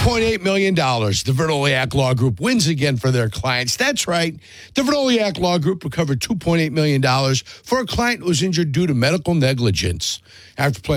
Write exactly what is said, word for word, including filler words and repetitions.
point eight million dollars. The Verdoliak Law Group wins again for their clients. That's right. The Verdoliak Law Group recovered two point eight million dollars for a client who was injured due to medical negligence. After playing